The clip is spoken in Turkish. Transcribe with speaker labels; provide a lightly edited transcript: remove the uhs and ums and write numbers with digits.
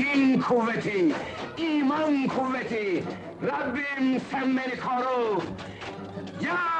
Speaker 1: din kuvveti, iman kuvveti. Rabbim sen beni koru. Ya